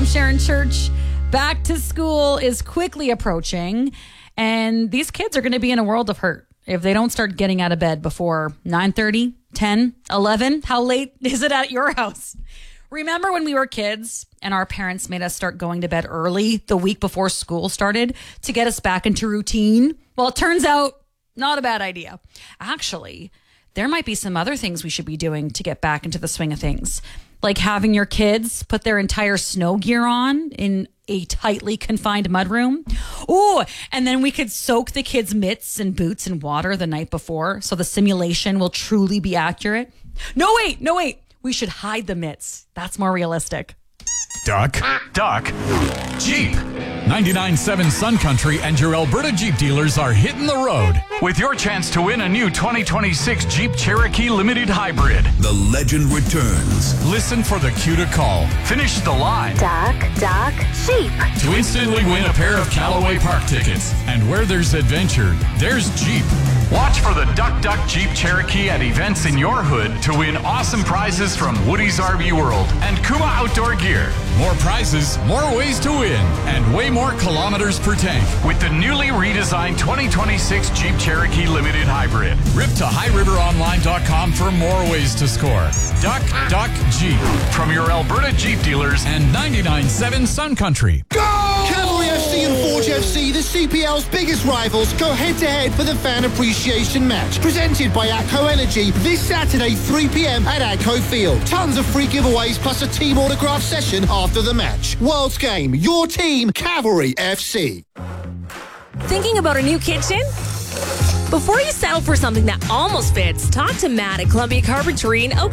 Sharon Church. Back to school is quickly approaching, and these kids are going to be in a world of hurt if they don't start getting out of bed before 9:30, 10, 11. How late is it at your house? Remember when we were kids and our parents made us start going to bed early the week before school started to get us back into routine? Well, it turns out not a bad idea. Actually, there might be some other things we should be doing to get back into the swing of things, like having your kids put their entire snow gear on in a tightly confined mudroom. Oh, and then we could soak the kids' mitts and boots in water the night before so the simulation will truly be accurate. No, wait. We should hide the mitts. That's more realistic. Duck. Jeep. 99.7 Sun Country and your Alberta Jeep dealers are hitting the road with your chance to win a new 2026 Jeep Cherokee Limited Hybrid. The legend returns. Listen for the cue to call. Finish the line. Duck, Jeep. To instantly win a pair of Callaway Park tickets. And where there's adventure, there's Jeep. Watch for the Duck Jeep Cherokee at events in your hood to win awesome prizes from Woody's RV World and Kuma Outdoor Gear. More prizes, more ways to win, and way more kilometers per tank with the newly redesigned 2026 Jeep Cherokee Limited Hybrid. Rip to highriveronline.com for more ways to score. Duck Jeep from your Alberta Jeep dealers and 99.7 Sun Country. Go! Cavalry FC and Forge FC, the CPL's biggest rivals, go head-to-head for the fan appreciation match. Presented by ATCO Energy this Saturday, 3 p.m. at ATCO Field. Tons of free giveaways plus a team autograph session after the match. World's Game, your team, Cavalry FC. Thinking about a new kitchen? Before you settle for something that almost fits, talk to Matt at Columbia Carpentry in Oak